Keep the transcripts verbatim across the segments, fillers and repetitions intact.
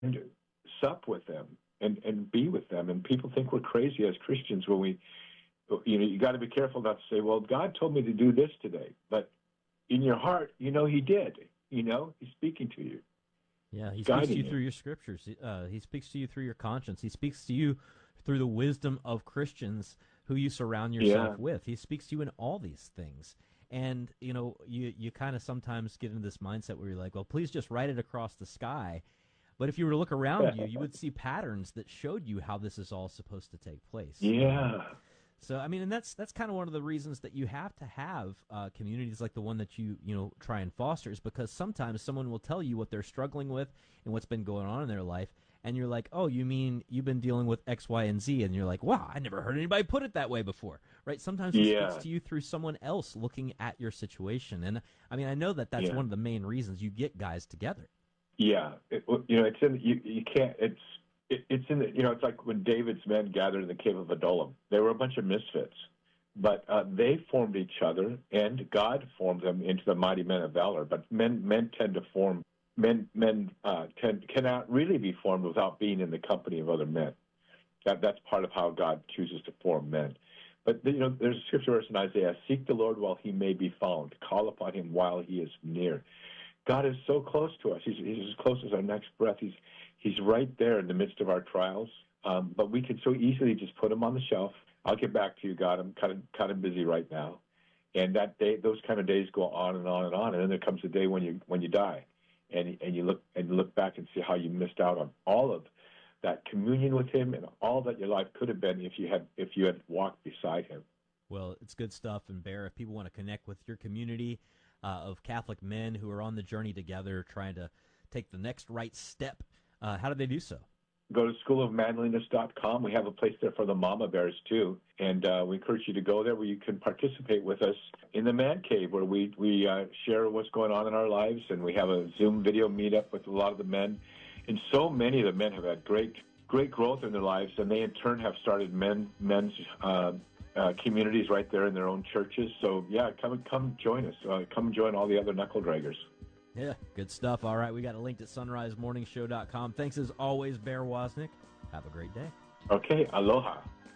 and sup with them and, and be with them. And people think we're crazy as Christians when we, you know, you got to be careful not to say, well, God told me to do this today. But in your heart, you know he did. You know, he's speaking to you. Yeah, he speaks to you through your scriptures. Uh, he speaks to you through your conscience. He speaks to you through the wisdom of Christians who you surround yourself yeah. with. He speaks to you in all these things. And, you know, you, you kind of sometimes get into this mindset where you're like, well, please just write it across the sky. But if you were to look around you, you would see patterns that showed you how this is all supposed to take place. Yeah. Um, so, I mean, and that's that's kind of one of the reasons that you have to have uh, communities like the one that you, you know, try and foster, is because sometimes someone will tell you what they're struggling with and what's been going on in their life, and you're like, oh, you mean you've been dealing with X, Y, and Z, and you're like, wow, I never heard anybody put it that way before, right? Sometimes he yeah. speaks to you through someone else looking at your situation, and, I mean, I know that that's yeah. one of the main reasons you get guys together. Yeah. It, you know, it's in, you, you can't, it's, It, it's in the, you know, it's like when David's men gathered in the cave of Adullam. They were a bunch of misfits, but uh, they formed each other, and God formed them into the mighty men of valor. But men, men tend to form, men, men uh, tend, cannot really be formed without being in the company of other men. That, that's part of how God chooses to form men. But, you know, there's a scripture verse in Isaiah: seek the Lord while he may be found. Call upon him while he is near. God is so close to us. He's, he's as close as our next breath. He's He's right there in the midst of our trials, um, but we can so easily just put him on the shelf. I'll get back to you, God. I'm kind of kind of busy right now, and that day, those kind of days go on and on and on, and then there comes a day when you when you die, and and you look and you look back and see how you missed out on all of that communion with him and all that your life could have been if you had if you had walked beside him. Well, it's good stuff, and Bear, if people want to connect with your community uh, of Catholic men who are on the journey together, trying to take the next right step, Uh, how do they do so? Go to school of manliness dot com. We have a place there for the mama bears, too. And uh, we encourage you to go there where you can participate with us in the Man Cave, where we, we uh, share what's going on in our lives. And we have a Zoom video meetup with a lot of the men. And so many of the men have had great great growth in their lives. And they, in turn, have started men men's uh, uh, communities right there in their own churches. So, yeah, come come join us. Uh, come join all the other knuckle draggers. Yeah, good stuff. All right, we got a link to sunrise morning show dot com. Thanks as always, Bear Wozniak. Have a great day. Okay, aloha.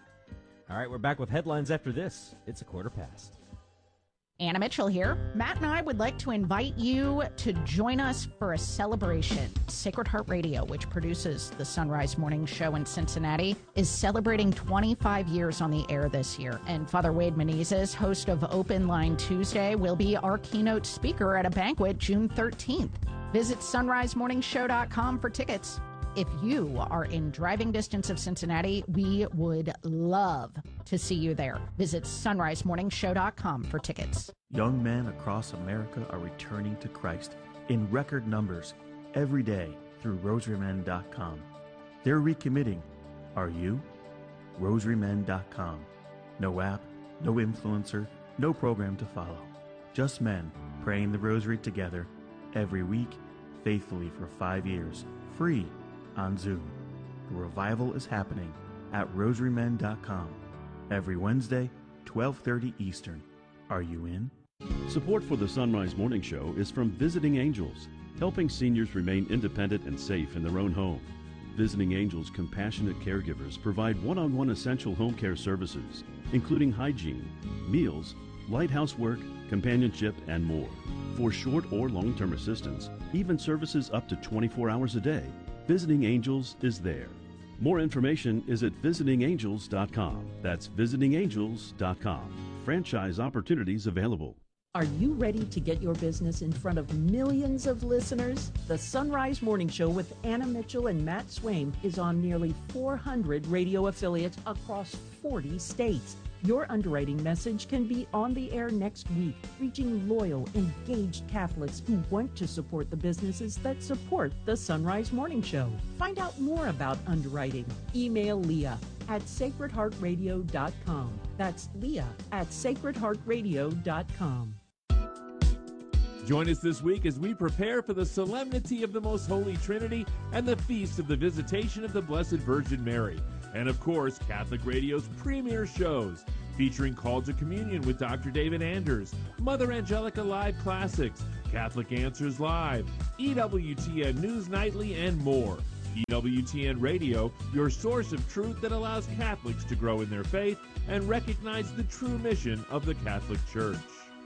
All right, we're back with headlines after this. It's a quarter past. Anna Mitchell here. Matt and I would like to invite you to join us for a celebration. Sacred Heart Radio, which produces the Sunrise Morning Show in Cincinnati, is celebrating twenty-five years on the air this year. And Father Wade Menezes, host of Open Line Tuesday, will be our keynote speaker at a banquet June thirteenth. Visit sunrise morning show dot com for tickets. If you are in driving distance of Cincinnati, we would love to see you there. Visit sunrise morning show dot com for tickets. Young men across America are returning to Christ in record numbers every day through rosary men dot com. They're recommitting. Are you? rosary men dot com. No app, no influencer, no program to follow. Just men praying the rosary together every week, faithfully for five years, free on Zoom. The revival is happening at rosary men dot com every Wednesday, twelve thirty Eastern. Are you in? Support for the Sunrise Morning Show is from Visiting Angels, helping seniors remain independent and safe in their own home. Visiting Angels compassionate caregivers provide one-on-one essential home care services, including hygiene, meals, light housework, companionship, and more. For short or long-term assistance, even services up to twenty-four hours a day, Visiting Angels is there. More information is at visiting angels dot com. That's visiting angels dot com. Franchise opportunities available. Are you ready to get your business in front of millions of listeners? The Sunrise Morning Show with Anna Mitchell and Matt Swaim is on nearly four hundred radio affiliates across forty states. Your underwriting message can be on the air next week, reaching loyal, engaged Catholics who want to support the businesses that support the Sunrise Morning Show. Find out more about underwriting. Email Leah at sacred heart radio dot com. That's Leah at sacred heart radio dot com. Join us this week as we prepare for the solemnity of the Most Holy Trinity and the feast of the Visitation of the Blessed Virgin Mary. And of course, Catholic Radio's premier shows, featuring Call to Communion with Doctor David Anders, Mother Angelica Live Classics, Catholic Answers Live, E W T N News Nightly, and more. E W T N Radio, your source of truth that allows Catholics to grow in their faith and recognize the true mission of the Catholic Church.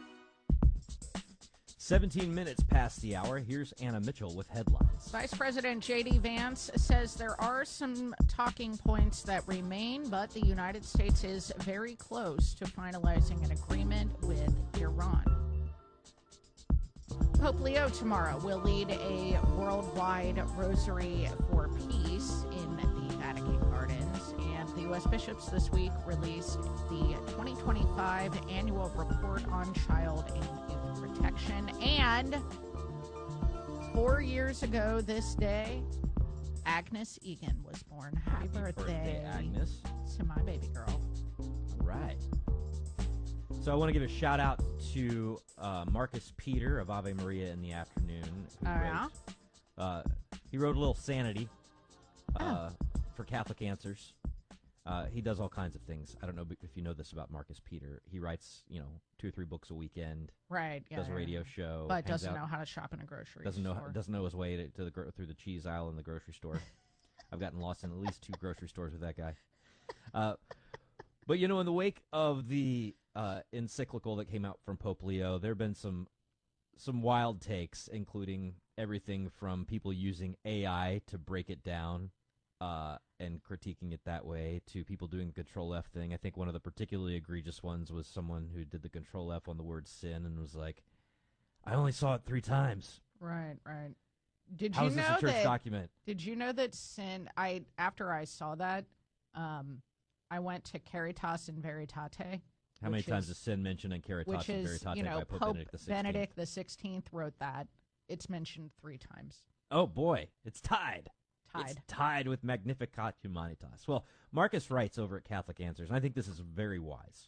seventeen minutes past the hour. Here's Anna Mitchell with headlines. Vice President J D. Vance says there are some talking points that remain, but the United States is very close to finalizing an agreement with Iran. Pope Leo tomorrow will lead a worldwide rosary for peace in the Vatican Gardens, and the U S bishops this week released the twenty twenty-five annual report on child and youth protection. And four years ago this day, Agnes Egan was born. Happy, Happy birthday, birthday, Agnes. to my baby girl. All right. So I want to give a shout out to uh, Marcus Peter of Ave Maria in the Afternoon. Who Oh, yeah? wrote, uh, he wrote a little Sanity uh, for Catholic Answers. Uh, he does all kinds of things. I don't know if you know this about Marcus Peter. He writes, you know, two or three books a weekend. Right. Yeah, does a yeah, radio yeah. show. But hangs doesn't out- know how to shop in a grocery doesn't know store. doesn't know his way to, to the gro- through the cheese aisle in the grocery store. I've gotten lost in at least two grocery stores with that guy. Uh, but you know, in the wake of the uh, encyclical that came out from Pope Leo, there have been some some wild takes, including everything from people using A I to break it down uh, and critiquing it that way, to people doing the Control F thing. I think one of the particularly egregious ones was someone who did the Control F on the word sin and was like, "I only saw it three times. Right, right. Did How you is this know a church that? document?" Did you know that sin? I after I saw that, um, I went to Caritas in Veritate. How many which times is- is sin mentioned in Caritas Which and is, Veritate you know, by Pope Pope Benedict the sixteenth? Benedict the Sixteenth wrote that. It's mentioned three times. Oh boy, it's tied. Tied. It's tied with Magnificat Humanitas. Well, Marcus writes over at Catholic Answers, and I think this is very wise.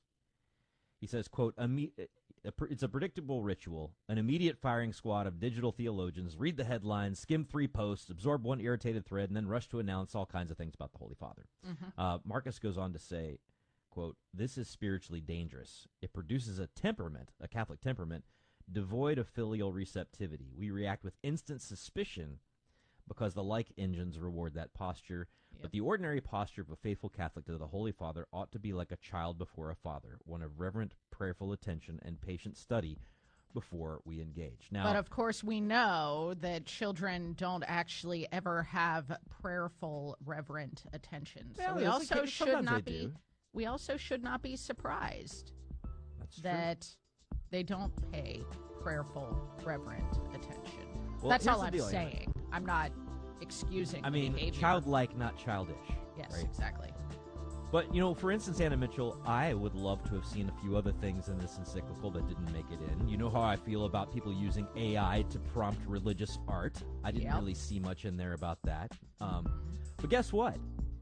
He says, quote, "Imme- it's a predictable ritual. An immediate firing squad of digital theologians read the headlines, skim three posts, absorb one irritated thread, and then rush to announce all kinds of things about the Holy Father." Mm-hmm. Uh, Marcus goes on to say, quote, "This is spiritually dangerous. It produces a temperament, a Catholic temperament, devoid of filial receptivity. We react with instant suspicion because the like engines reward that posture. Yep. But the ordinary posture of a faithful Catholic to the Holy Father ought to be like a child before a father, one of reverent, prayerful attention and patient study before we engage." Now, But of course, we know that children don't actually ever have prayerful, reverent attention. So Well, we it's also okay. should Sometimes not they be. do. We also should not be surprised that's true. that they don't pay prayerful, reverent attention. Well, That's here's all the I'm deal, Anna. saying. I'm not excusing I the mean, behavior. childlike, not childish. Yes, right? exactly. But, you know, for instance, Anna Mitchell, I would love to have seen a few other things in this encyclical that didn't make it in. You know how I feel about people using A I to prompt religious art. I didn't Yep. really see much in there about that. Um, but guess what?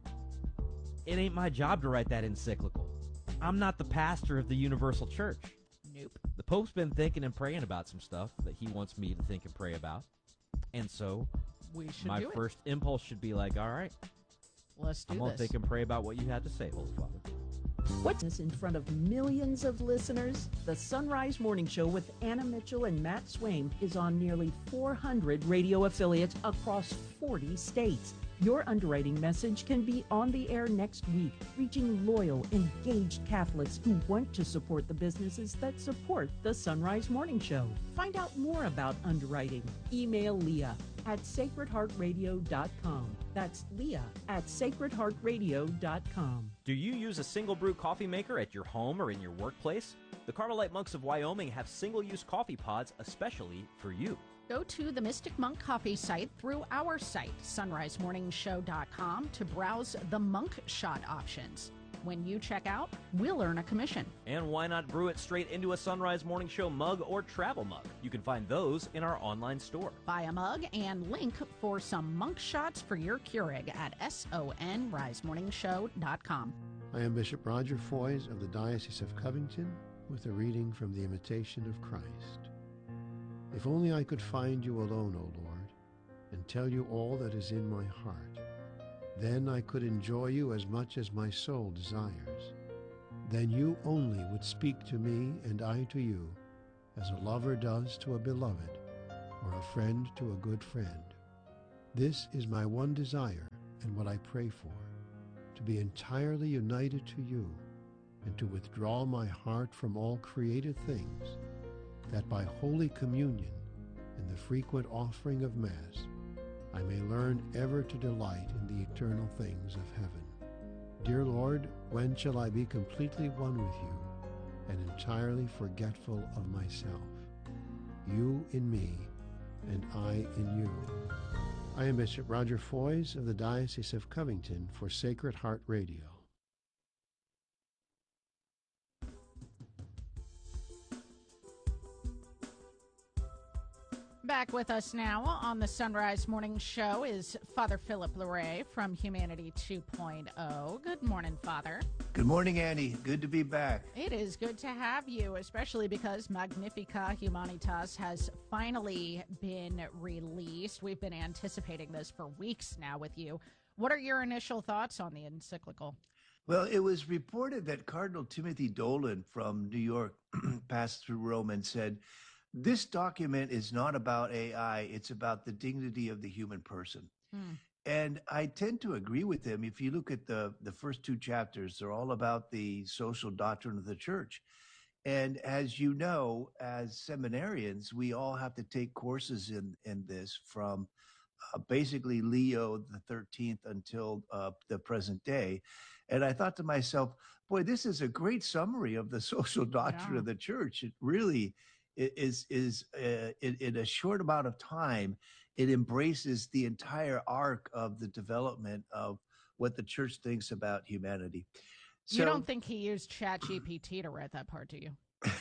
It ain't my job to write that encyclical. I'm not the pastor of the Universal Church. Nope. The Pope's been thinking and praying about some stuff that he wants me to think and pray about. And so We should my do first impulse should be like, all right, it. Let's do I'm going to this. think and pray about what you had to say, Holy Father. What's this in front of millions of listeners? The Sunrise Morning Show with Anna Mitchell and Matt Swaim is on nearly four hundred radio affiliates across forty states. Your underwriting message can be on the air next week, reaching loyal, engaged Catholics who want to support the businesses that support the Sunrise Morning Show. Find out more about underwriting. Email Leah at sacred heart radio dot com. That's Leah at sacred heart radio dot com. Do you use a single brew coffee maker at your home or in your workplace? The Carmelite Monks of Wyoming have single-use coffee pods especially for you. Go to the Mystic Monk Coffee site through our site, sunrise morning show dot com, to browse the Monk Shot options. When you check out, we'll earn a commission. And why not brew it straight into a Sunrise Morning Show mug or travel mug? You can find those in our online store. Buy a mug and link for some Monk Shots for your Keurig at sunrise morning show dot com. I am Bishop Roger Foys of the Diocese of Covington with a reading from the Imitation of Christ. If only I could find you alone, O Lord, and tell you all that is in my heart. Then I could enjoy you as much as my soul desires. Then you only would speak to me and I to you, as a lover does to a beloved, or a friend to a good friend. This is my one desire and what I pray for, to be entirely united to you and to withdraw my heart from all created things, that by Holy Communion and the frequent offering of Mass, I may learn ever to delight in the eternal things of heaven. Dear Lord, when shall I be completely one with you and entirely forgetful of myself? You in me and I in you. I am Bishop Roger Foys of the Diocese of Covington for Sacred Heart Radio. Back with us now on the Sunrise Morning Show is Father Philip Larray from Humanity two point oh. Good morning, Father. Good morning, Annie. Good to be back. It is good to have you, especially because Magnificat Humanitas has finally been released. We've been anticipating this for weeks now with you. What are your initial thoughts on the encyclical? Well, it was reported that Cardinal Timothy Dolan from New York passed through Rome and said, this document is not about A I, it's about the dignity of the human person. Hmm. And I tend to agree with him. If you look at the, the first two chapters, they're all about the social doctrine of the church. And as you know, as seminarians, we all have to take courses in, in this from uh, basically Leo the thirteenth until uh, the present day. And I thought to myself, boy, this is a great summary of the social doctrine yeah. of the church. It really is, is uh, in, in a short amount of time, it embraces the entire arc of the development of what the church thinks about humanity. So, you don't think he used ChatGPT to write that part, do you?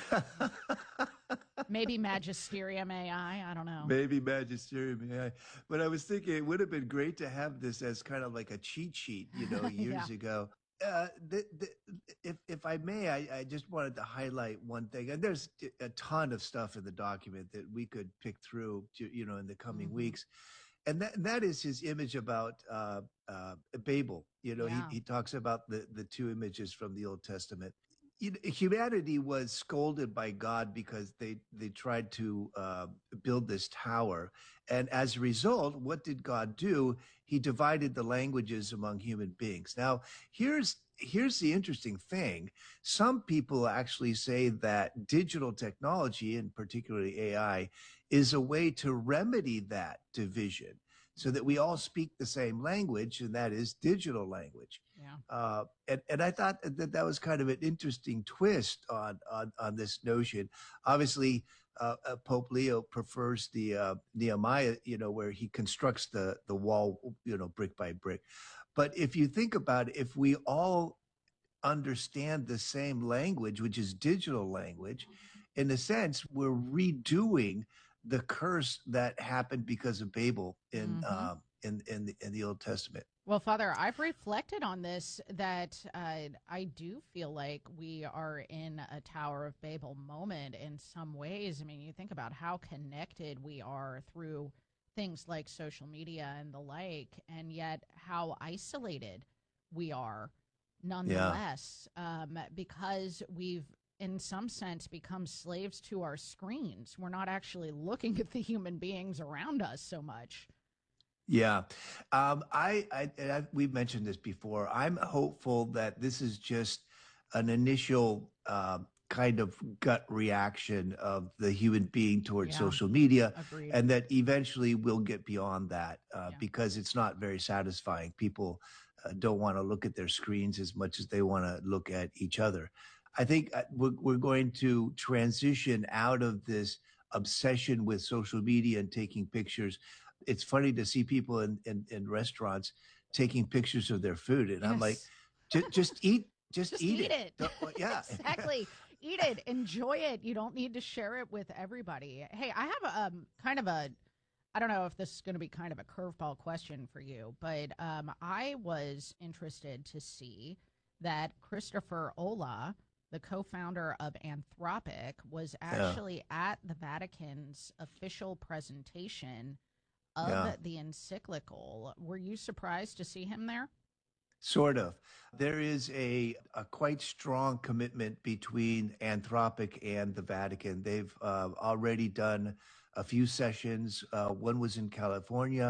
Maybe Magisterium A I, I don't know. Maybe Magisterium A I. But I was thinking it would have been great to have this as kind of like a cheat sheet, you know, years yeah. ago. Uh, the, the, if if I may, I, I just wanted to highlight one thing. And there's a ton of stuff in the document that we could pick through, to, you know, in the coming mm-hmm. weeks. And that that is his image about uh, uh, Babel. You know, yeah. he, he talks about the, the two images from the Old Testament. You know, humanity was scolded by God because they, they tried to uh, build this tower. And as a result, what did God do? He divided the languages among human beings. Now, here's here's the interesting thing. Some people actually say that digital technology, and particularly A I, is a way to remedy that division so that we all speak the same language, and that is digital language. Yeah. Uh, and, and I thought that that was kind of an interesting twist on, on, on this notion. Obviously, uh, uh, Pope Leo prefers the uh, Nehemiah, you know, where he constructs the, the wall, you know, brick by brick. But if you think about it, if we all understand the same language, which is digital language, in a sense, we're redoing the curse that happened because of Babel in mm-hmm. um, in in the, in the Old Testament. Well, Father, I've reflected on this, that uh, I do feel like we are in a Tower of Babel moment in some ways. I mean, you think about how connected we are through things like social media and the like, and yet how isolated we are nonetheless, yeah. um, because we've in some sense become slaves to our screens. We're not actually looking at the human beings around us so much. Yeah. Um, I, I, I, we've mentioned this before. I'm hopeful that this is just an initial uh, kind of gut reaction of the human being towards yeah. social media. Agreed. And that eventually we'll get beyond that uh, yeah. because it's not very satisfying. People uh, don't want to look at their screens as much as they want to look at each other. I think we're, we're going to transition out of this obsession with social media and taking pictures. It's funny to see people in, in, in restaurants taking pictures of their food. And yes. I'm like, just, just eat, just, just eat, eat it. it. Yeah, exactly. Eat it. Enjoy it. You don't need to share it with everybody. Hey, I have a um, kind of a, I don't know if this is going to be kind of a curveball question for you, but um, I was interested to see that Christopher Olah, the co-founder of Anthropic, was actually yeah. at the Vatican's official presentation of yeah. the encyclical. Were you surprised to see him there? Sort of. There is a, a quite strong commitment between Anthropic and the Vatican. They've uh, already done a few sessions. Uh, one was in California.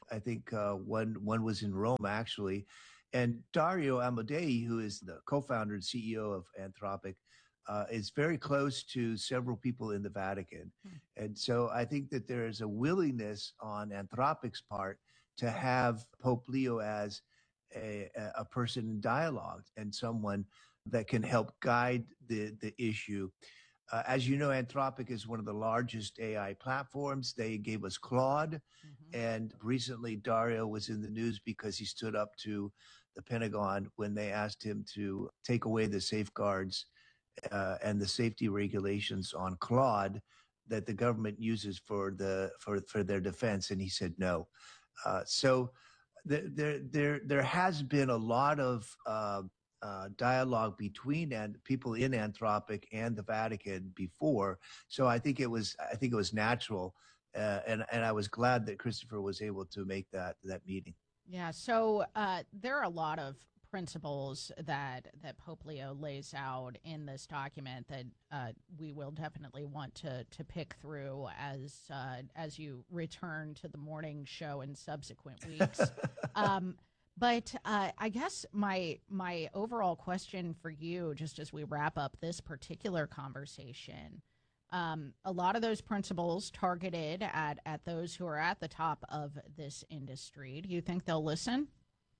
I think uh, one one was in Rome actually, and Dario Amodei, who is the co-founder and C E O of Anthropic, uh, is very close to several people in the Vatican, hmm. and so I think that there is a willingness on Anthropic's part to have Pope Leo as a, a person in dialogue and someone that can help guide the the issue. Uh, as you know, Anthropic is one of the largest A I platforms. They gave us Claude, mm-hmm. and recently Dario was in the news because he stood up to the Pentagon when they asked him to take away the safeguards uh, and the safety regulations on Claude that the government uses for the for for their defense, and he said no. Uh, so there there there there has been a lot of uh, Uh, dialogue between and people in Anthropic and the Vatican before, so I think it was I think it was natural, uh, and and I was glad that Christopher was able to make that that meeting. Yeah, so uh, there are a lot of principles that that Pope Leo lays out in this document that uh, we will definitely want to to pick through as uh, as you return to the morning show in subsequent weeks. um, But uh, I guess my my overall question for you, just as we wrap up this particular conversation, um, a lot of those principles targeted at, at those who are at the top of this industry. Do you think they'll listen?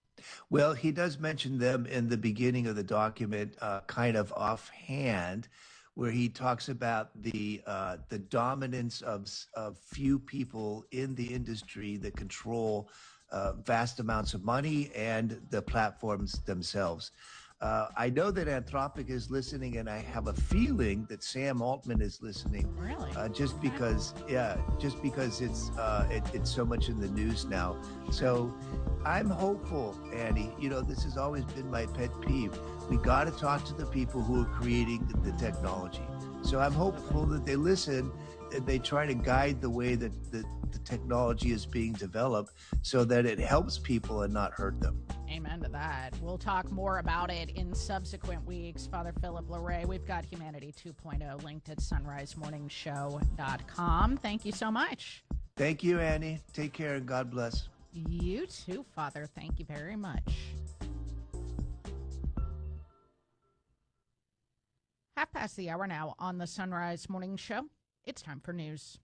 Well, he does mention them in the beginning of the document, uh, kind of offhand, where he talks about the uh, the dominance of of few people in the industry that control Uh, vast amounts of money and the platforms themselves. Uh, I know that Anthropic is listening, and I have a feeling that Sam Altman is listening. Really? Uh, just because, yeah, just because it's uh, it, it's so much in the news now. So I'm hopeful, Annie. You know, this has always been my pet peeve. We got to talk to the people who are creating the, the technology. So I'm hopeful that they listen and they try to guide the way that the, the technology is being developed so that it helps people and not hurt them. Amen to that. We'll talk more about it in subsequent weeks. Father Philip Larray, we've got Humanity two point oh linked at sunrise morning show dot com. Thank you so much. Thank you, Annie. Take care and God bless. You too, Father. Thank you very much. Half past the hour now on the Sunrise Morning Show. It's time for news.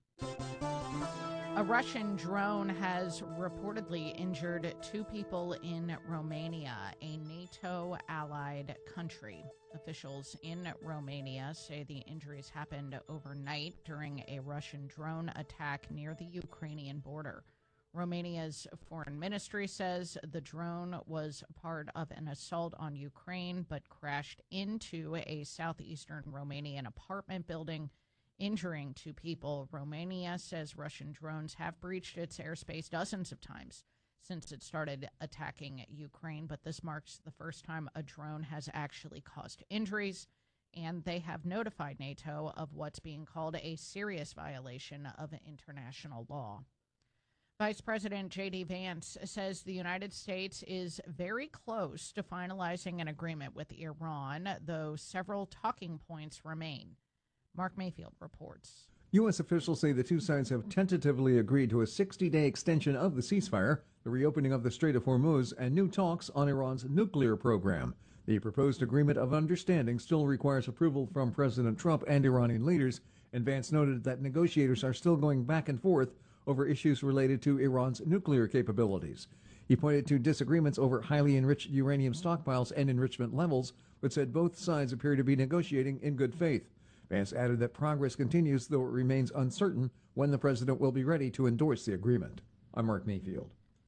A Russian drone has reportedly injured two people in Romania, a NATO-allied country. Officials in Romania say the injuries happened overnight during a Russian drone attack near the Ukrainian border. Romania's foreign ministry says the drone was part of an assault on Ukraine but crashed into a southeastern Romanian apartment building, injuring two people. Romania says Russian drones have breached its airspace dozens of times since it started attacking Ukraine, but this marks the first time a drone has actually caused injuries, and they have notified NATO of what's being called a serious violation of international law. Vice President J D. Vance says the United States is very close to finalizing an agreement with Iran, though several talking points remain. Mark Mayfield reports. U S officials say the two sides have tentatively agreed to a sixty-day extension of the ceasefire, the reopening of the Strait of Hormuz, and new talks on Iran's nuclear program. The proposed agreement of understanding still requires approval from President Trump and Iranian leaders, and Vance noted that negotiators are still going back and forth over issues related to Iran's nuclear capabilities. He pointed to disagreements over highly enriched uranium stockpiles and enrichment levels, but said both sides appear to be negotiating in good faith. Vance added that progress continues, though it remains uncertain when the president will be ready to endorse the agreement. I'm Mark Mayfield.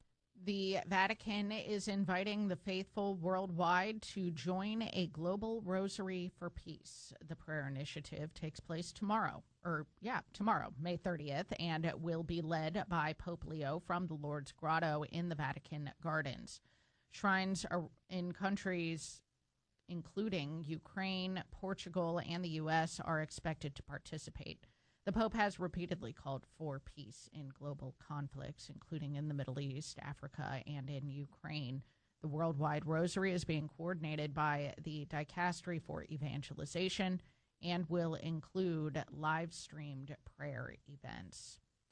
The Vatican is inviting the faithful worldwide to join a global rosary for peace. The prayer initiative takes place tomorrow, or yeah, tomorrow, May thirtieth, and it will be led by Pope Leo from the Lourdes Grotto in the Vatican Gardens. Shrines are in countries including Ukraine, Portugal, and the U S are expected to participate. The Pope has repeatedly called for peace in global conflicts, including in the Middle East, Africa, and in Ukraine. The Worldwide Rosary is being coordinated by the Dicastery for Evangelization and will include live-streamed prayer events. The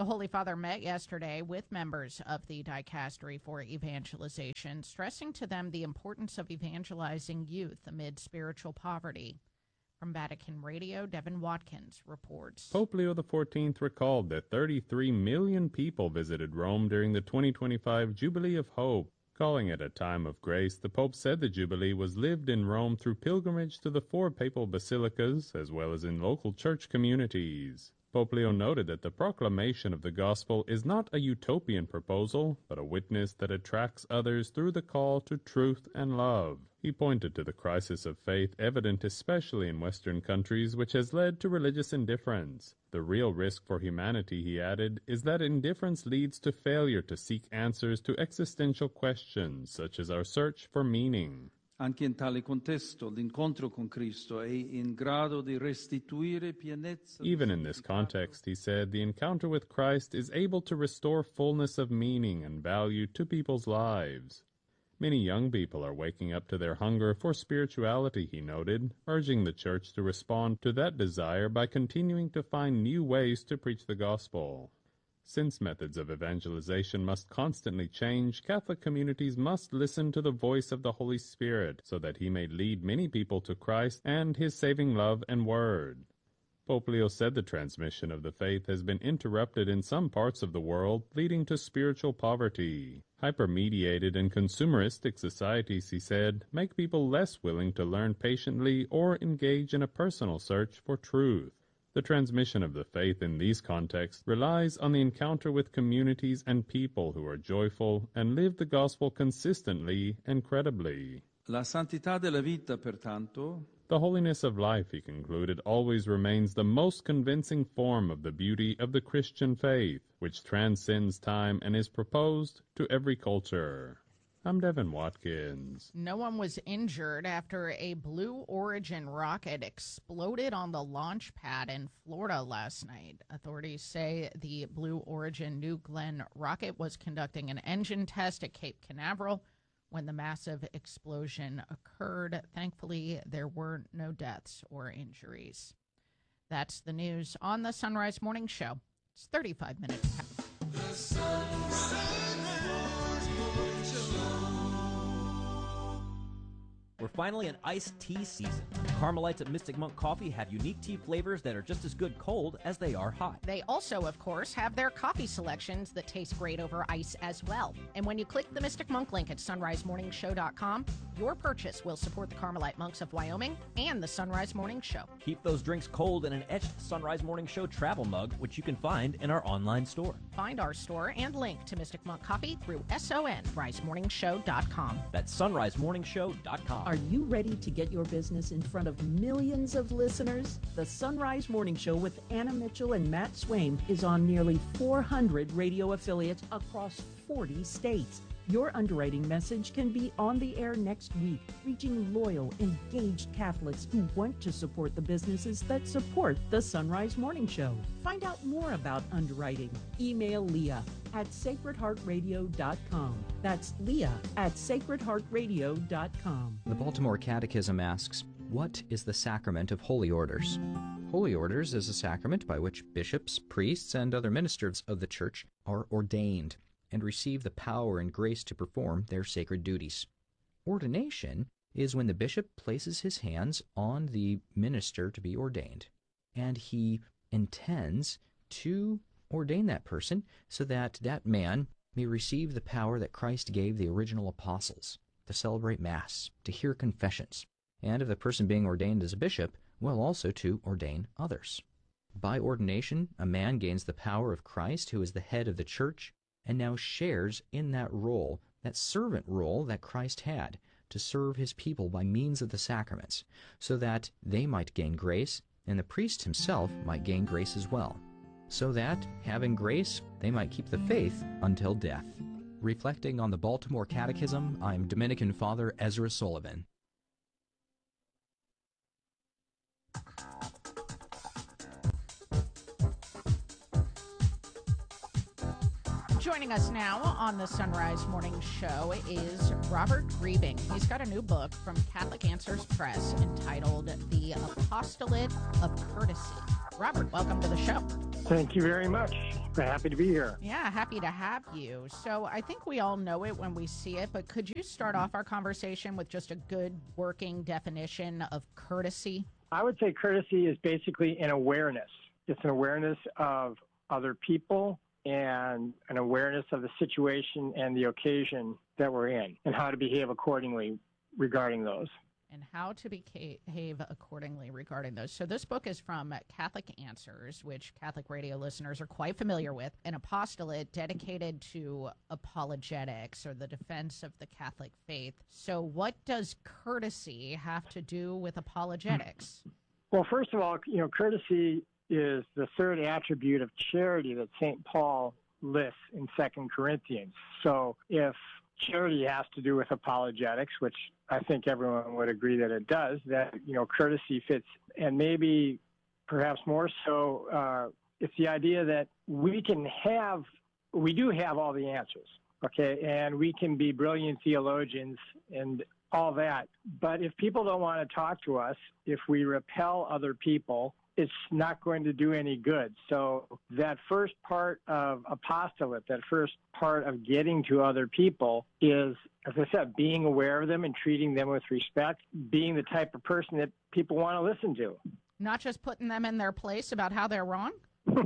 The Holy Father met yesterday with members of the Dicastery for Evangelization, stressing to them the importance of evangelizing youth amid spiritual poverty. From Vatican Radio, Devin Watkins reports. Pope Leo the fourteenth recalled that thirty-three million people visited Rome during the twenty twenty-five Jubilee of Hope. Calling it a time of grace, the Pope said the Jubilee was lived in Rome through pilgrimage to the four papal basilicas, as well as in local church communities. Pope Leo noted that the proclamation of the gospel is not a utopian proposal, but a witness that attracts others through the call to truth and love. He pointed to the crisis of faith evident especially in Western countries, which has led to religious indifference. The real risk for humanity, he added, is that indifference leads to failure to seek answers to existential questions, such as our search for meaning. Anche in tale contesto, l'incontro con Cristo è in grado di restituire pienezza. Even in this context, he said, the encounter with Christ is able to restore fullness of meaning and value to people's lives. Many young people are waking up to their hunger for spirituality, he noted, urging the Church to respond to that desire by continuing to find new ways to preach the gospel. Since methods of evangelization must constantly change, Catholic communities must listen to the voice of the Holy Spirit so that he may lead many people to Christ and his saving love and word. Pope Leo said the transmission of the faith has been interrupted in some parts of the world, leading to spiritual poverty. Hyper-mediated and consumeristic societies, he said, make people less willing to learn patiently or engage in a personal search for truth. The transmission of the faith in these contexts relies on the encounter with communities and people who are joyful and live the gospel consistently and credibly. La santità della vita, pertanto, the holiness of life, he concluded, always remains the most convincing form of the beauty of the Christian faith, which transcends time and is proposed to every culture. I'm Devin Watkins. No one was injured after a Blue Origin rocket exploded on the launch pad in Florida last night. Authorities say the Blue Origin New Glenn rocket was conducting an engine test at Cape Canaveral when the massive explosion occurred. Thankfully, there were no deaths or injuries. That's the news on the Sunrise Morning Show. It's thirty-five minutes past. The Sunrise Morning Show. We're finally in iced tea season. Carmelites at Mystic Monk Coffee have unique tea flavors that are just as good cold as they are hot. They also, of course, have their coffee selections that taste great over ice as well. And when you click the Mystic Monk link at sunrise morning show dot com, your purchase will support the Carmelite Monks of Wyoming and the Sunrise Morning Show. Keep those drinks cold in an etched Sunrise Morning Show travel mug, which you can find in our online store. Find our store and link to Mystic Monk Coffee through sunrise morning show dot com. That's sunrise morning show dot com. Are you ready to get your business in front of millions of listeners? The Sunrise Morning Show with Anna Mitchell and Matt Swaim is on nearly four hundred radio affiliates across forty states. Your underwriting message can be on the air next week, reaching loyal, engaged Catholics who want to support the businesses that support the Sunrise Morning Show. Find out more about underwriting. Email Leah at sacred heart radio dot com. That's Leah at sacred heart radio dot com. The Baltimore Catechism asks, what is the sacrament of holy orders? Holy orders is a sacrament by which bishops, priests, and other ministers of the Church are ordained and receive the power and grace to perform their sacred duties. Ordination is when the bishop places his hands on the minister to be ordained, and he intends to ordain that person so that that man may receive the power that Christ gave the original apostles to celebrate Mass, to hear confessions, and if the person being ordained as a bishop, well, also to ordain others. By ordination, a man gains the power of Christ, who is the head of the Church, and now shares in that role, that servant role that Christ had, to serve his people by means of the sacraments, so that they might gain grace, and the priest himself might gain grace as well, so that, having grace, they might keep the faith until death. Reflecting on the Baltimore Catechism, I'm Dominican Father Ezra Sullivan. Joining us now on the Sunrise Morning Show is Robert Griebing. He's got a new book from Catholic Answers Press entitled The Apostolate of Courtesy. Robert, welcome to the show. Thank you very much. We're happy to be here. Yeah, happy to have you. So I think we all know it when we see it, but could you start off our conversation with just a good working definition of courtesy? I would say courtesy is basically an awareness. It's an awareness of other people and an awareness of the situation and the occasion that we're in and how to behave accordingly regarding those. And how to behave accordingly regarding those. So this book is from Catholic Answers, which Catholic radio listeners are quite familiar with, an apostolate dedicated to apologetics or the defense of the Catholic faith. So what does courtesy have to do with apologetics? Well, first of all, you know, courtesy is the third attribute of charity that Saint Paul lists in Second Corinthians. So if charity has to do with apologetics, which I think everyone would agree that it does, that, you know, courtesy fits. And maybe perhaps more so, uh, it's the idea that we can have, we do have all the answers, okay? And we can be brilliant theologians and all that. But if people don't want to talk to us, if we repel other people, it's not going to do any good. So that first part of apostolate, that first part of getting to other people is, as I said, being aware of them and treating them with respect, being the type of person that people want to listen to. Not just putting them in their place about how they're wrong?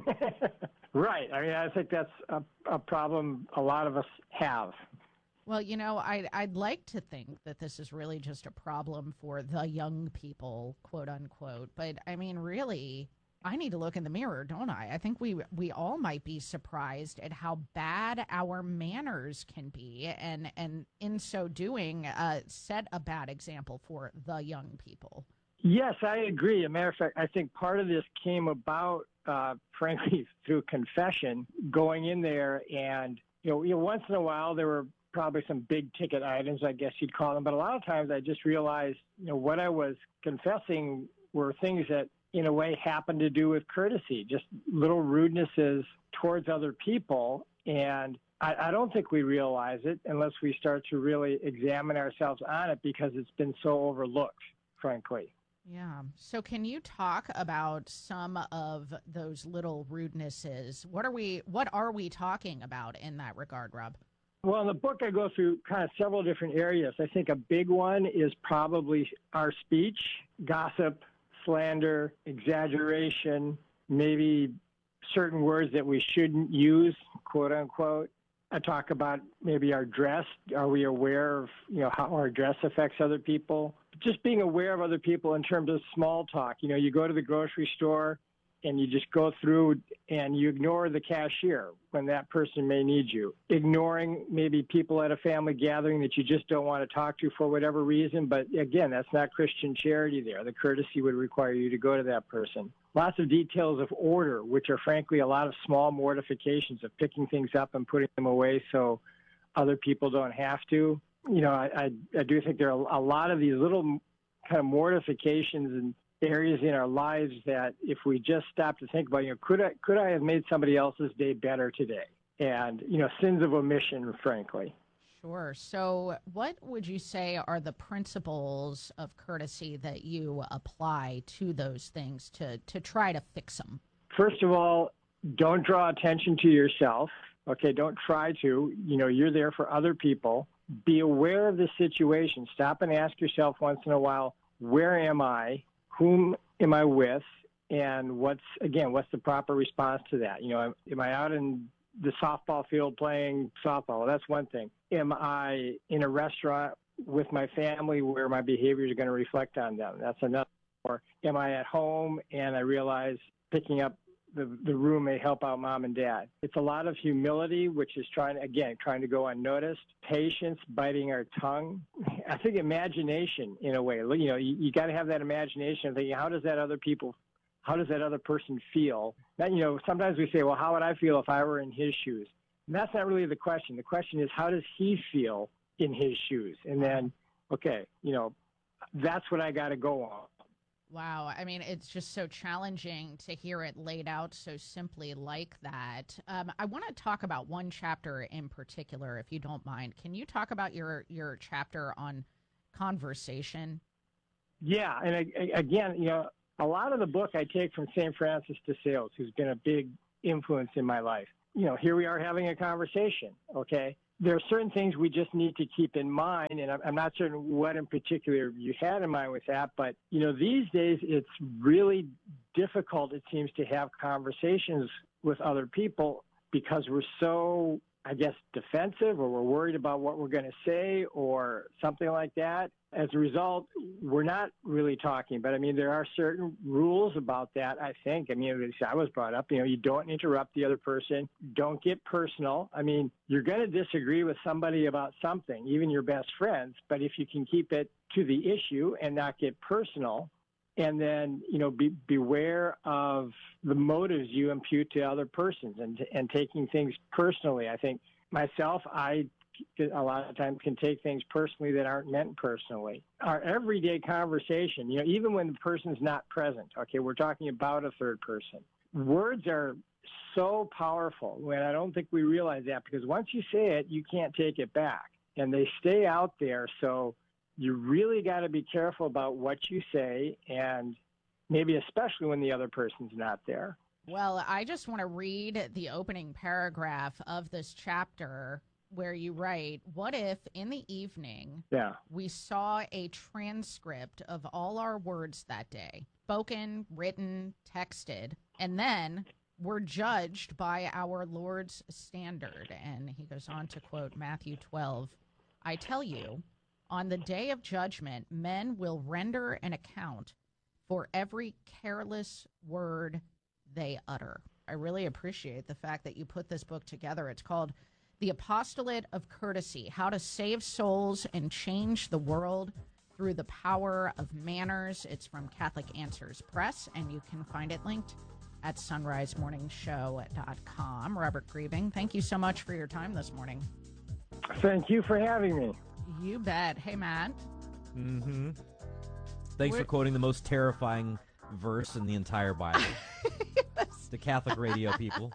Right. I mean, I think that's a, a problem a lot of us have. Well, you know, I'd, I'd like to think that this is really just a problem for the young people, quote unquote. But I mean, really, I need to look in the mirror, don't I? I think we we all might be surprised at how bad our manners can be, and, and in so doing, uh, set a bad example for the young people. Yes, I agree. As a matter of fact, I think part of this came about, uh, frankly, through confession, going in there and, you know, you know, once in a while there were probably some big ticket items, I guess you'd call them. But a lot of times I just realized, you know, what I was confessing were things that in a way happened to do with courtesy, just little rudenesses towards other people. And I, I don't think we realize it unless we start to really examine ourselves on it, because it's been so overlooked, frankly. Yeah. So can you talk about some of those little rudenesses? What are we, what are we talking about in that regard, Rob? Well, in the book, I go through kind of several different areas. I think a big one is probably our speech, gossip, slander, exaggeration, maybe certain words that we shouldn't use, quote unquote. I talk about maybe our dress. Are we aware of, you know, how our dress affects other people? Just being aware of other people in terms of small talk. You know, you go to the grocery store and you just go through and you ignore the cashier when that person may need you. Ignoring maybe people at a family gathering that you just don't want to talk to for whatever reason. But again, that's not Christian charity there. The courtesy would require you to go to that person. Lots of details of order, which are frankly a lot of small mortifications of picking things up and putting them away so other people don't have to. You know, I, I, I do think there are a lot of these little kind of mortifications and areas in our lives that if we just stop to think about, you know, could I, could I have made somebody else's day better today? And, you know, sins of omission, frankly. Sure. So what would you say are the principles of courtesy that you apply to those things to, to try to fix them? First of all, don't draw attention to yourself. Okay, don't try to. You know, you're there for other people. Be aware of the situation. Stop and ask yourself once in a while, where am I? Whom am I with? And what's, again, what's the proper response to that? You know, am, am I out in the softball field playing softball? Well, that's one thing. Am I in a restaurant with my family where my behaviors are going to reflect on them? That's another. Or am I at home and I realize picking up the, the room may help out mom and dad? It's a lot of humility, which is trying, again, trying to go unnoticed. Patience, biting our tongue. I think imagination, in a way. You know, you, you got to have that imagination of thinking, how does that other people, how does that other person feel? That, you know, sometimes we say, well, how would I feel if I were in his shoes? And that's not really the question. The question is, how does he feel in his shoes? And then, okay, you know, that's what I got to go on. Wow. I mean, it's just so challenging to hear it laid out so simply like that. Um, I want to talk about one chapter in particular, if you don't mind. Can you talk about your, your chapter on conversation? Yeah. And I, again, you know, a lot of the book I take from Saint Francis de Sales, who's been a big influence in my life. You know, here we are having a conversation, okay? There are certain things we just need to keep in mind, and I'm not certain what in particular you had in mind with that, but, you know, these days it's really difficult, it seems, to have conversations with other people because we're so, I guess, defensive, or we're worried about what we're going to say or something like that. As a result, we're not really talking. But, I mean, there are certain rules about that, I think. I mean, I was brought up, you know, you don't interrupt the other person. Don't get personal. I mean, you're going to disagree with somebody about something, even your best friends. But if you can keep it to the issue and not get personal, and then, you know, be, beware of the motives you impute to other persons and, and taking things personally. I think myself, I a lot of times can take things personally that aren't meant personally. Our everyday conversation, you know, even when the person's not present, okay, we're talking about a third person. Words are so powerful, when I don't think we realize that, because once you say it, you can't take it back. And they stay out there, so you really got to be careful about what you say, and maybe especially when the other person's not there. Well, I just want to read the opening paragraph of this chapter where you write, what if in the evening yeah. we saw a transcript of all our words that day, spoken, written, texted, and then we're judged by our Lord's standard? And he goes on to quote Matthew twelve, I tell you, on the day of judgment, men will render an account for every careless word they utter. I really appreciate the fact that you put this book together. It's called The Apostolate of Courtesy, How to Save Souls and Change the World Through the Power of Manners. It's from Catholic Answers Press, and you can find it linked at sunrise morning show dot com. Robert Griebing, thank you so much for your time this morning. Thank you for having me. You bet. Hey, Matt. Mm-hmm. Thanks We're... for quoting the most terrifying verse in the entire Bible. Yes. The Catholic radio people.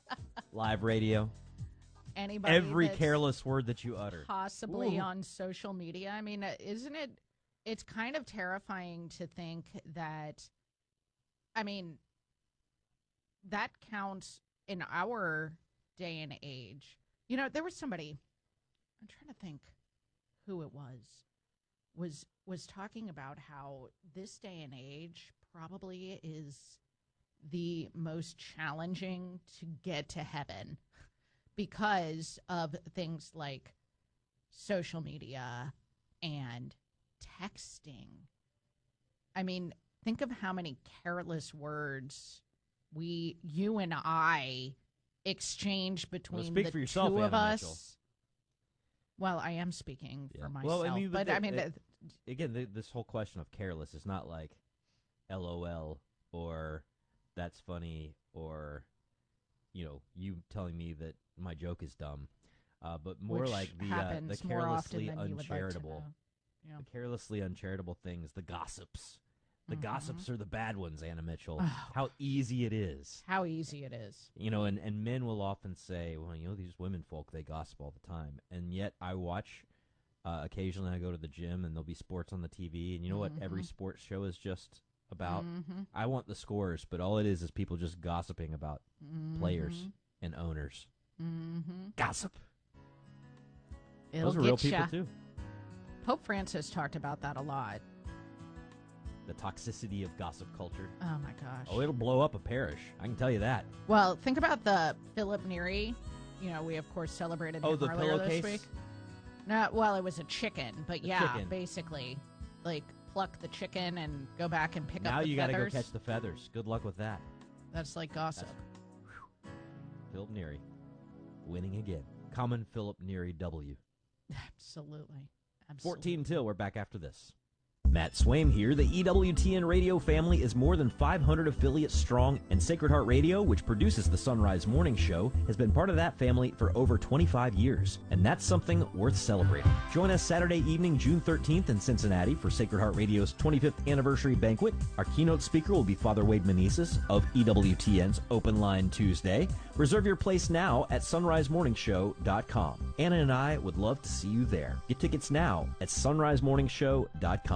Live radio. Anybody Every careless word that you utter. Possibly Ooh. On social media. I mean, isn't it, it's kind of terrifying to think that, I mean, that counts in our day and age. You know, there was somebody, I'm trying to think who it was, was was talking about how this day and age probably is the most challenging to get to heaven because of things like social media and texting. I mean, think of how many careless words we, you and I, exchange between well, speak the for yourself, two of Anna us. Mitchell. Well, I am speaking yeah. for myself, well, I mean, but the, I mean, it, again, the, this whole question of careless is not like LOL or that's funny or, you know, you telling me that my joke is dumb, uh, but more Which like the uh, the carelessly uncharitable, like yeah. the carelessly uncharitable things, the gossips. The mm-hmm. gossips are the bad ones, Anna Mitchell. Oh. How easy it is. How easy it is. You know, and, and men will often say, well, you know, these women folk, they gossip all the time. And yet I watch, uh, occasionally I go to the gym and there'll be sports on the T V. And you know mm-hmm. what every sports show is just about? Mm-hmm. I want the scores, but all it is is people just gossiping about mm-hmm. players and owners. Mm-hmm. Gossip. It'll Those are real get people, ya. too. Pope Francis talked about that a lot. The toxicity of gossip culture. Oh, my gosh. Oh, it'll blow up a parish. I can tell you that. Well, think about the Philip Neri. You know, we, of course, celebrated oh, him the earlier this pillowcase? week. No, well, it was a chicken, but The yeah, chicken. basically. Like, pluck the chicken and go back and pick now up the you feathers. got to go catch the feathers. Good luck with that. That's like gossip. That's, Philip Neri winning again. Common Philip Neri W. Absolutely. Absolutely. fourteen till. We're back after this. Matt Swaim here. The E W T N radio family is more than five hundred affiliates strong, and Sacred Heart Radio, which produces the Sunrise Morning Show, has been part of that family for over twenty-five years, and that's something worth celebrating. Join us Saturday evening, June thirteenth in Cincinnati for Sacred Heart Radio's twenty-fifth anniversary banquet. Our keynote speaker will be Father Wade Meneses of E W T N's Open Line Tuesday. Reserve your place now at sunrise morning show dot com. Anna and I would love to see you there. Get tickets now at sunrise morning show dot com.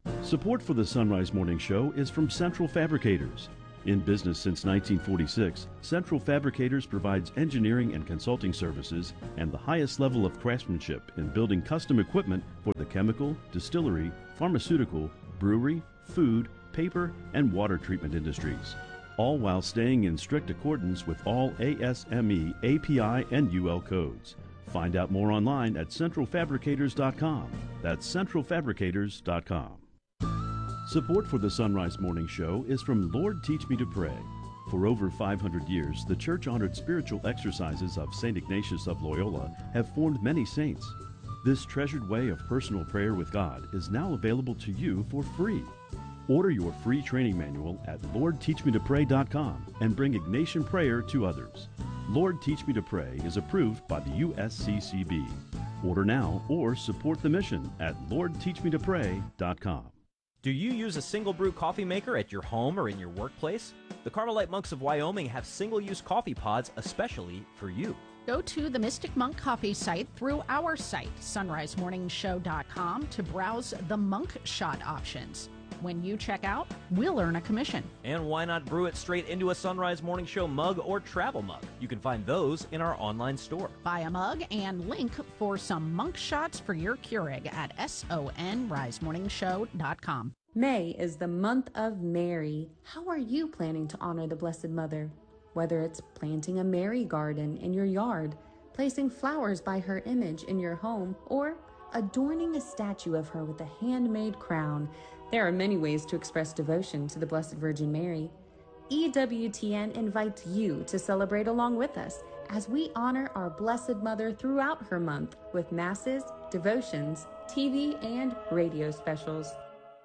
Support for the Sunrise Morning Show is from Central Fabricators. In business since nineteen forty-six, Central Fabricators provides engineering and consulting services and the highest level of craftsmanship in building custom equipment for the chemical, distillery, pharmaceutical, brewery, food, paper, and water treatment industries, all while staying in strict accordance with all A S M E, A P I, and U L codes. Find out more online at central fabricators dot com. That's central fabricators dot com. Support for the Sunrise Morning Show is from Lord Teach Me to Pray. For over five hundred years, the church-honored spiritual exercises of Saint Ignatius of Loyola have formed many saints. This treasured way of personal prayer with God is now available to you for free. Order your free training manual at lord teach me to pray dot com and bring Ignatian prayer to others. Lord Teach Me to Pray is approved by the U S C C B. Order now or support the mission at lord teach me to pray dot com. Do you use a single brew coffee maker at your home or in your workplace? The Carmelite Monks of Wyoming have single-use coffee pods especially for you. Go to the Mystic Monk Coffee site through our site, sunrise morning show dot com, to browse the Monk Shot options. When you check out, we'll earn a commission. And why not brew it straight into a Sunrise Morning Show mug or travel mug? You can find those in our online store. Buy a mug and link for some Monk Shots for your Keurig at sunrise morning show dot com. May is the month of Mary. How are you planning to honor the Blessed Mother? Whether it's planting a Mary garden in your yard, placing flowers by her image in your home, or adorning a statue of her with a handmade crown, there are many ways to express devotion to the Blessed Virgin Mary. E W T N invites you to celebrate along with us as we honor our Blessed Mother throughout her month with masses, devotions, T V, and radio specials.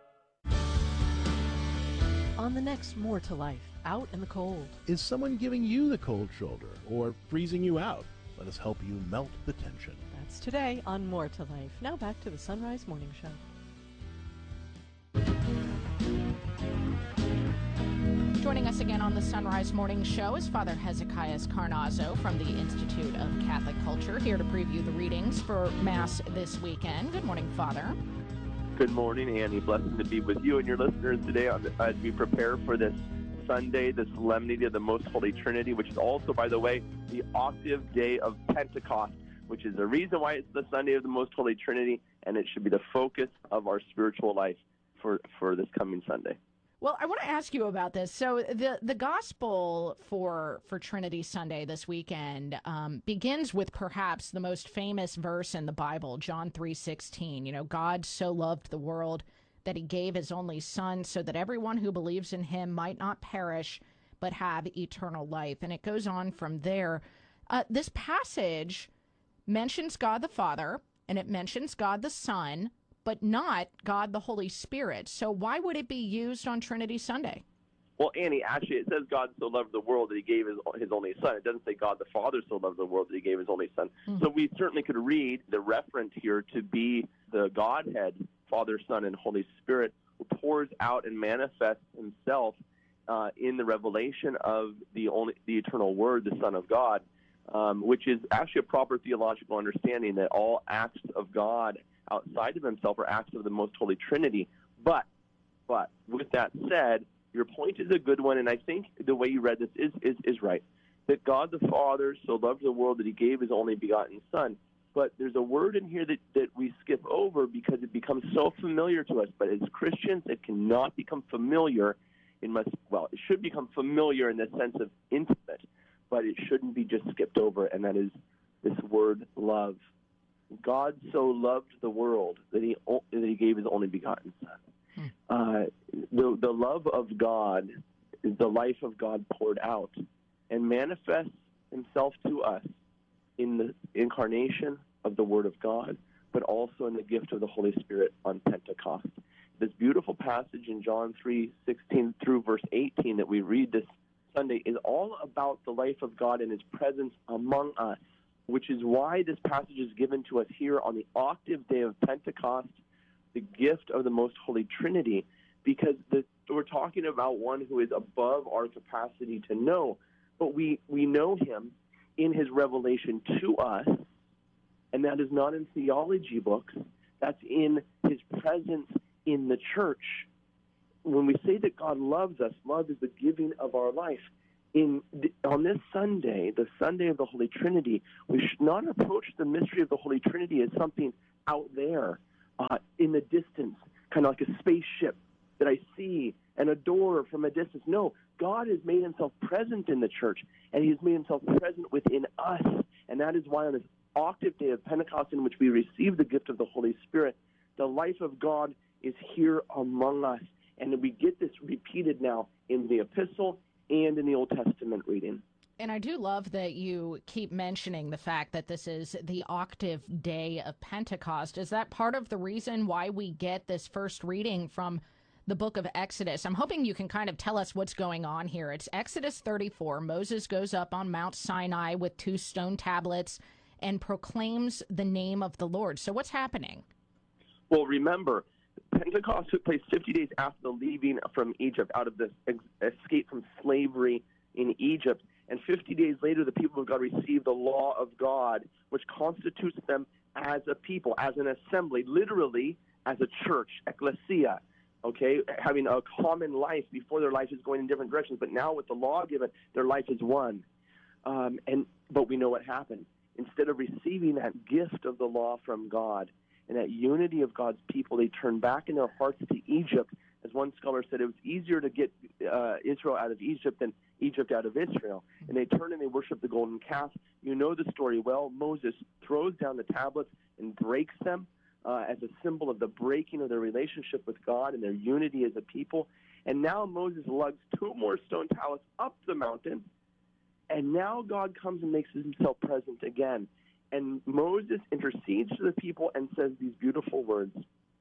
On the next More to Life, out in the cold. Is someone giving you the cold shoulder or freezing you out? Let us help you melt the tension. That's today on More to Life. Now back to the Sunrise Morning Show. Joining us again on the Sunrise Morning Show is Father Hezekiah Carnazzo from the Institute of Catholic Culture, here to preview the readings for Mass this weekend. Good morning, Father. Good morning, Annie. Blessed to be with you and your listeners today on the, as we prepare for this Sunday, the Solemnity of the Most Holy Trinity, which is also, by the way, the octave day of Pentecost, which is the reason why it's the Sunday of the Most Holy Trinity, and it should be the focus of our spiritual life for, for this coming Sunday. Well, I want to ask you about this. So the the gospel for for Trinity Sunday this weekend um, begins with perhaps the most famous verse in the Bible, John three sixteen. You know, God so loved the world that he gave his only son so that everyone who believes in him might not perish but have eternal life. And it goes on from there. Uh, this passage mentions God the Father and it mentions God the Son, but not God the Holy Spirit. So why would it be used on Trinity Sunday? Well, Annie, actually, it says God so loved the world that he gave his, his only son. It doesn't say God the Father so loved the world that he gave his only son. Mm-hmm. So we certainly could read the referent here to be the Godhead, Father, Son, and Holy Spirit, who pours out and manifests himself uh, in the revelation of the only the eternal Word, the Son of God, um, which is actually a proper theological understanding that all acts of God outside of himself are acts of the Most Holy Trinity. But, but with that said, your point is a good one, and I think the way you read this is, is, is right, that God the Father so loved the world that he gave his only begotten Son. But there's a word in here that, that we skip over because it becomes so familiar to us. But as Christians, it cannot become familiar. It must, well, it should become familiar in the sense of intimate, but it shouldn't be just skipped over, and that is this word love. God so loved the world that he that he gave his only begotten Son. Hmm. Uh, the the love of God is the life of God poured out and manifests himself to us in the incarnation of the Word of God, but also in the gift of the Holy Spirit on Pentecost. This beautiful passage in John three sixteen through verse eighteen that we read this Sunday is all about the life of God and his presence among us, which is why this passage is given to us here on the octave day of Pentecost, the gift of the Most Holy Trinity, because the, we're talking about one who is above our capacity to know, but we, we know him in his revelation to us, and that is not in theology books. That's in his presence in in the church, when we say that God loves us, love is the giving of our life. In on this Sunday, the Sunday of the Holy Trinity, we should not approach the mystery of the Holy Trinity as something out there uh, in the distance, kind of like a spaceship that I see and adore from a distance. No, God has made himself present in the church, and he has made himself present within us. And that is why on this octave day of Pentecost, in which we receive the gift of the Holy Spirit, the life of God is here among us. And we get this repeated now in the epistle and in the Old Testament reading. And I do love that you keep mentioning the fact that this is the octave day of Pentecost. Is that part of the reason why we get this first reading from the book of Exodus? I'm hoping you can kind of tell us what's going on here. It's Exodus thirty-four. Moses goes up on Mount Sinai with two stone tablets and proclaims the name of the Lord. So what's happening? Well, remember, Pentecost took place fifty days after the leaving from Egypt, out of the escape from slavery in Egypt. And fifty days later, the people of God received the law of God, which constitutes them as a people, as an assembly, literally as a church, ecclesia, okay, having a common life before their life is going in different directions. But now with the law given, their life is one. Um, and but we know what happened. Instead of receiving that gift of the law from God and that unity of God's people, they turned back in their hearts to Egypt. As one scholar said, it was easier to get uh, Israel out of Egypt than Egypt out of Israel. And they turn and they worship the golden calf. You know the story well. Moses throws down the tablets and breaks them uh, as a symbol of the breaking of their relationship with God and their unity as a people. And now Moses lugs two more stone tablets up the mountain. And now God comes and makes himself present again. And Moses intercedes to the people and says these beautiful words,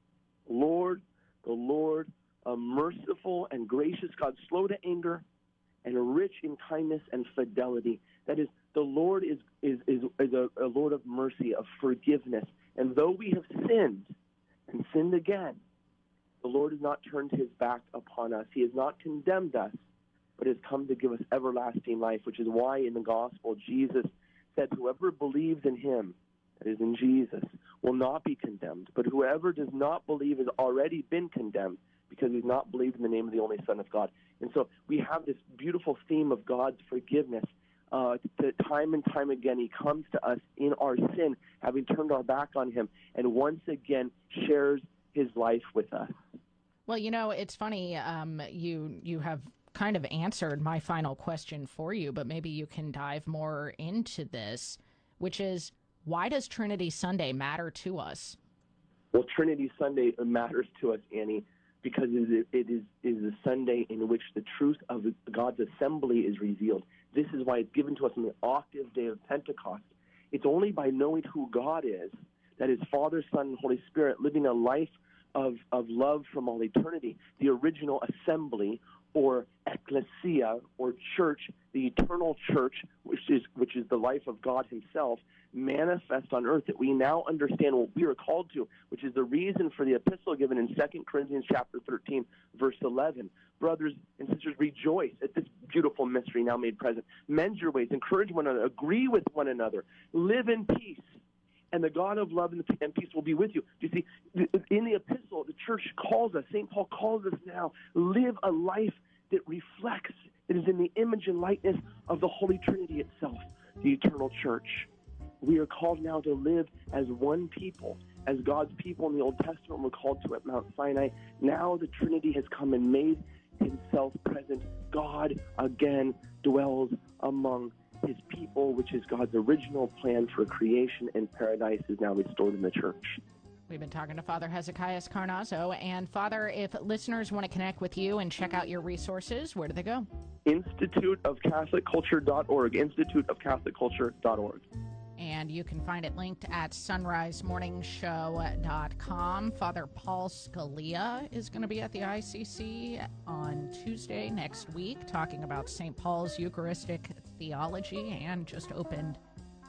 Lord, the Lord, a merciful and gracious God, slow to anger and rich in kindness and fidelity. That is, the Lord is, is, is, is a, a Lord of mercy, of forgiveness. And though we have sinned and sinned again, the Lord has not turned his back upon us. He has not condemned us, but has come to give us everlasting life, which is why in the gospel Jesus said, whoever believes in him, that is in Jesus, will not be condemned. But whoever does not believe has already been condemned because he's not believed in the name of the only Son of God. And so we have this beautiful theme of God's forgiveness. Uh, that time and time again he comes to us in our sin, having turned our back on him, and once again shares his life with us. Well, you know, it's funny. Um, you you have kind of answered my final question for you, but maybe you can dive more into this, which is, why does Trinity Sunday matter to us? Well, Trinity Sunday matters to us, Annie, because it is, it is a Sunday in which the truth of God's assembly is revealed. This is why it's given to us on the octave day of Pentecost. It's only by knowing who God is, that is Father, Son, and Holy Spirit, living a life of, of love from all eternity, the original assembly, or ecclesia, or church, the eternal church, which is which is the life of God himself, manifest on earth, that we now understand what we are called to, which is the reason for the epistle given in Second Corinthians chapter thirteen, verse eleven. Brothers and sisters, rejoice at this beautiful mystery now made present. Mend your ways, encourage one another, agree with one another, live in peace, and the God of love and peace will be with you. You see, in the epistle, the church calls us, Saint Paul calls us now, live a life that reflects, it is in the image and likeness of the Holy Trinity itself, the eternal church. We are called now to live as one people, as God's people in the Old Testament were called to at Mount Sinai. Now the Trinity has come and made himself present. God again dwells among his people, which is God's original plan for creation and paradise is now restored in the church. We've been talking to Father Hezekiah Carnazzo. And Father, if listeners want to connect with you and check out your resources, where do they go? Institute of Catholic Culture dot org, Institute of Catholic Culture dot org. And you can find it linked at sunrise morning show dot com. Father Paul Scalia is going to be at the I C C on Tuesday next week talking about Saint Paul's Eucharistic theology, and just opened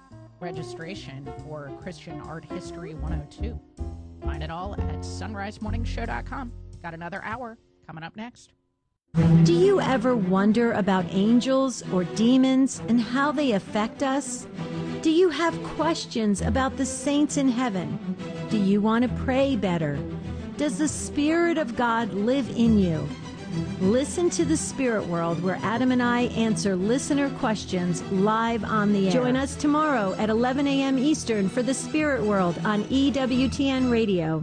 registration for Christian Art History one oh two. Find it all at sunrise morning show dot com. Got another hour coming up next. Do you ever wonder about angels or demons and how they affect us? Do you have questions about the saints in heaven? Do you want to pray better? Does the Spirit of God live in you? Listen to The Spirit World, where Adam and I answer listener questions live on the air. Join us tomorrow at eleven a.m. Eastern for The Spirit World on E W T N Radio.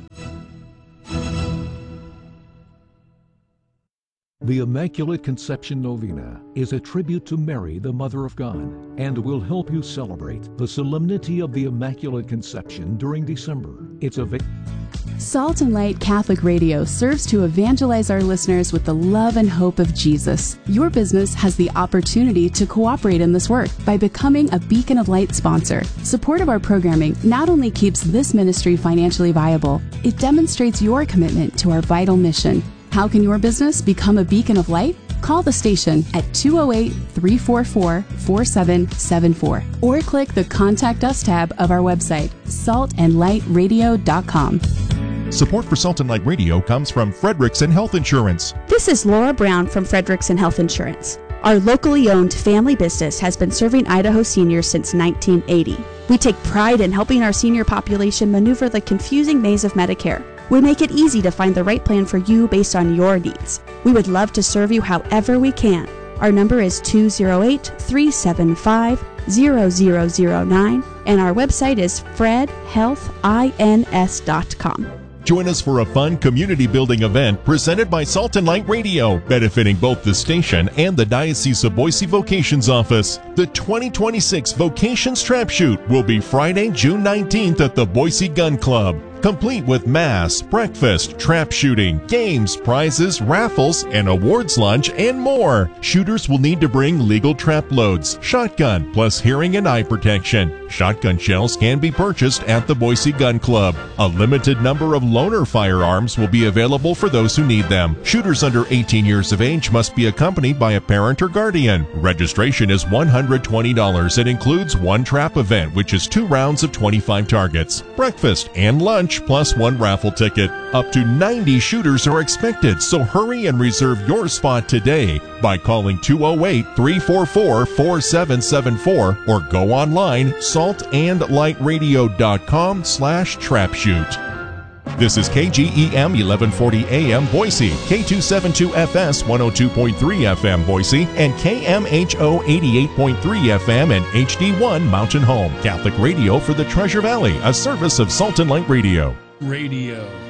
The Immaculate Conception Novena is a tribute to Mary, the Mother of God, and will help you celebrate the solemnity of the Immaculate Conception during December. It's a Salt and Light Catholic Radio serves to evangelize our listeners with the love and hope of Jesus. Your business has the opportunity to cooperate in this work by becoming a Beacon of Light sponsor. Support of our programming not only keeps this ministry financially viable, it demonstrates your commitment to our vital mission. How can your business become a beacon of light? Call the station at two oh eight, three four four, four seven seven four or click the Contact Us tab of our website, salt and light radio dot com. Support for Salt and Light Radio comes from Frederickson Health Insurance. This is Laura Brown from Frederickson Health Insurance. Our locally owned family business has been serving Idaho seniors since nineteen eighty. We take pride in helping our senior population maneuver the confusing maze of Medicare. We make it easy to find the right plan for you based on your needs. We would love to serve you however we can. Our number is two oh eight, three seven five, zero zero zero nine and our website is fred health ins dot com. Join us for a fun community building event presented by Salt and Light Radio, benefiting both the station and the Diocese of Boise Vocations Office. The twenty twenty-six Vocations Trap Shoot will be Friday, June nineteenth at the Boise Gun Club. Complete with mass, breakfast, trap shooting, games, prizes, raffles, an awards lunch, and more. Shooters will need to bring legal trap loads, shotgun, plus hearing and eye protection. Shotgun shells can be purchased at the Boise Gun Club. A limited number of loaner firearms will be available for those who need them. Shooters under eighteen years of age must be accompanied by a parent or guardian. Registration is one hundred twenty dollars. It includes one trap event, which is two rounds of twenty-five targets, breakfast, and lunch, plus one raffle ticket. Up to ninety shooters are expected, so hurry and reserve your spot today by calling two oh eight, three four four, four seven seven four or go online salt and light radio dot com slash trap shoot. This is K G E M eleven forty A M Boise, K two seventy-two F S one oh two point three F M Boise, and K M H O eighty-eight point three F M and H D one Mountain Home. Catholic radio for the Treasure Valley, a service of Salt and Light Radio. Radio.